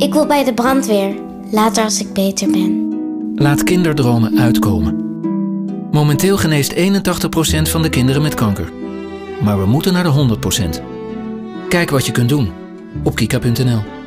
Ik wil bij de brandweer, later als ik beter ben. Laat kinderdromen uitkomen. Momenteel geneest 81% van de kinderen met kanker. Maar we moeten naar de 100%. Kijk wat je kunt doen op kika.nl.